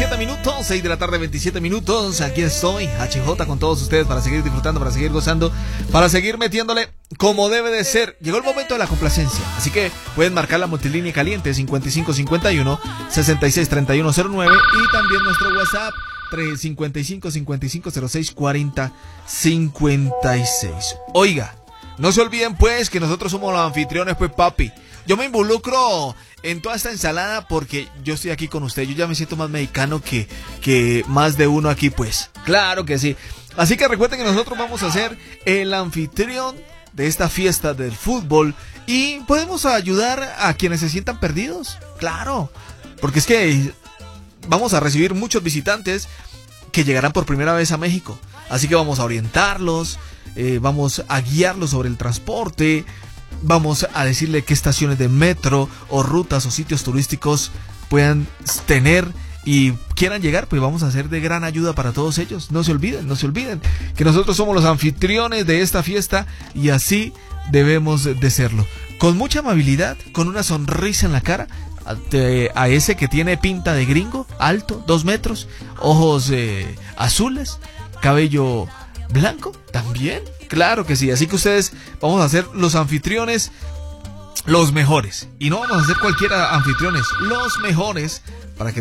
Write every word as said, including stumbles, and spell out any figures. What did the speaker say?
veintisiete minutos, seis de la tarde, veintisiete minutos. Aquí estoy, H J, con todos ustedes para seguir disfrutando, para seguir gozando, para seguir metiéndole como debe de ser. Llegó el momento de la complacencia, así que pueden marcar la multilínea caliente cincuenta y cinco cincuenta y uno, sesenta y seis treinta y uno cero nueve y también nuestro WhatsApp cincuenta y cinco cincuenta y cinco cero seis cuarenta cincuenta y seis. Oiga, no se olviden pues que nosotros somos los anfitriones, pues papi. Yo me involucro en toda esta ensalada porque yo estoy aquí con usted. Yo ya me siento más mexicano que, que más de uno aquí, pues. Claro que sí. Así que recuerden que nosotros vamos a ser el anfitrión de esta fiesta del fútbol y podemos ayudar a quienes se sientan perdidos. Claro, porque es que vamos a recibir muchos visitantes que llegarán por primera vez a México. Así que vamos a orientarlos, eh, vamos a guiarlos sobre el transporte. Vamos a decirle qué estaciones de metro o rutas o sitios turísticos puedan tener y quieran llegar, pues vamos a ser de gran ayuda para todos ellos. No se olviden, no se olviden que nosotros somos los anfitriones de esta fiesta y así debemos de serlo. Con mucha amabilidad, con una sonrisa en la cara, a, a ese que tiene pinta de gringo, alto, dos metros, ojos eh, azules, cabello blanco, también. Claro que sí, así que ustedes vamos a ser los anfitriones, los mejores. Y no vamos a ser cualquiera anfitriones, los mejores